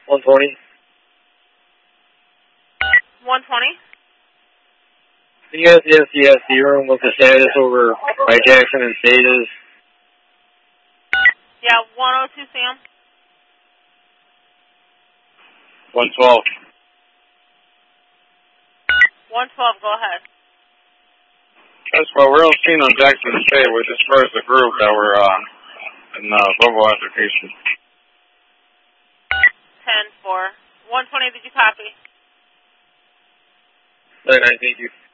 120. 120? Yes. Do you remember what the status over by Jackson and State is? Yeah, 102, Sam. 112. 112, go ahead. That's what we're all seeing on Jackson State, which is first the group that were in verbal altercation. 10-4. 120, did you copy? 99, thank you.